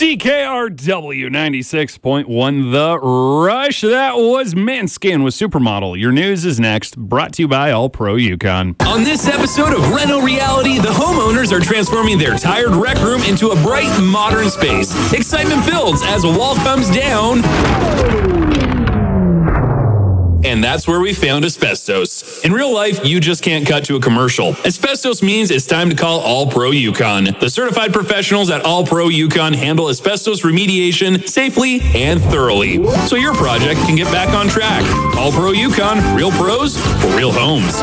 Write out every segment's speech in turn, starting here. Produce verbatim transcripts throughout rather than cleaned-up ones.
C K R W ninety-six point one The Rush. That was Manskin with Supermodel. Your news is next, brought to you by All Pro Yukon. On this episode of Reno Reality, the homeowners are transforming their tired rec room into a bright, modern space. Excitement builds as a wall comes down. And that's where we found asbestos. In real life, you just can't cut to a commercial. Asbestos means it's time to call All Pro Yukon. The certified professionals at All Pro Yukon handle asbestos remediation safely and thoroughly, so your project can get back on track. All Pro Yukon, real pros for real homes.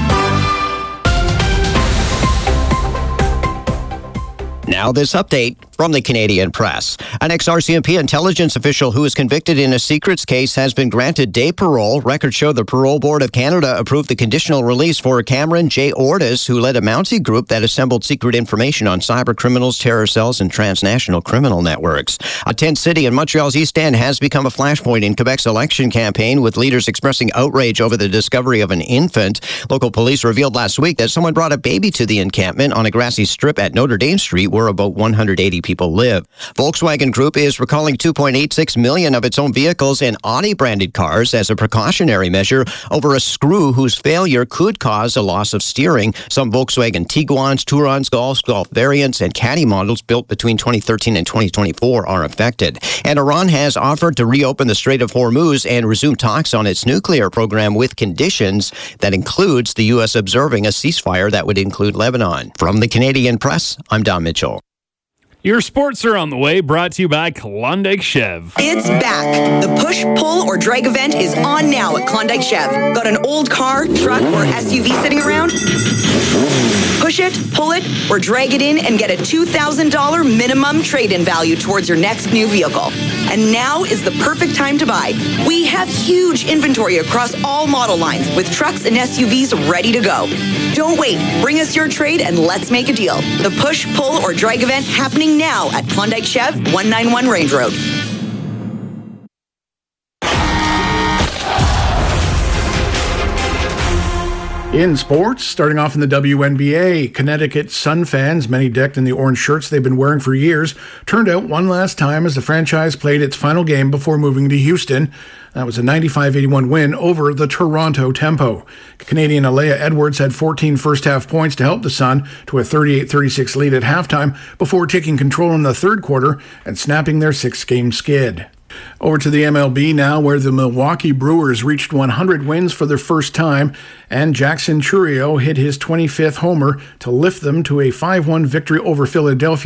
Now this update from the Canadian Press. An ex-R C M P intelligence official who is convicted in a secrets case has been granted day parole. Records show the Parole Board of Canada approved the conditional release for Cameron J. Ordis, who led a Mountie group that assembled secret information on cyber criminals, terror cells, and transnational criminal networks. A tent city in Montreal's East End has become a flashpoint in Quebec's election campaign, with leaders expressing outrage over the discovery of an infant. Local police revealed last week that someone brought a baby to the encampment on a grassy strip at Notre Dame Street, where about one hundred eighty people live. Volkswagen Group is recalling two point eight six million of its own vehicles and Audi-branded cars as a precautionary measure over a screw whose failure could cause a loss of steering. Some Volkswagen Tiguans, Tourons, Golfs, Golf variants, and Caddy models built between twenty thirteen and twenty twenty-four are affected. And Iran has offered to reopen the Strait of Hormuz and resume talks on its nuclear program with conditions that includes the U S observing a ceasefire that would include Lebanon. From the Canadian Press, I'm Don Mitchell. Your sports are on the way, brought to you by Klondike Chev. It's back. The push, pull, or drag event is on now at Klondike Chev. Got an old car, truck, or S U V sitting around? Push it, pull it, or drag it in and get a two thousand dollars minimum trade-in value towards your next new vehicle. And now is the perfect time to buy. We have huge inventory across all model lines with trucks and S U Vs ready to go. Don't wait. Bring us your trade and let's make a deal. The push, pull, or drag event happening now at Klondike Chev, one ninety-one Range Road. In sports, starting off in the W N B A, Connecticut Sun fans, many decked in the orange shirts they've been wearing for years, turned out one last time as the franchise played its final game before moving to Houston. That was a ninety-five eighty-one win over the Toronto Tempo. Canadian Alea Edwards had fourteen first-half points to help the Sun to a thirty-eight thirty-six lead at halftime before taking control in the third quarter and snapping their six-game skid. Over to the M L B now, where the Milwaukee Brewers reached one hundred wins for the first time, and Jackson Chourio hit his twenty-fifth homer to lift them to a five one victory over Philadelphia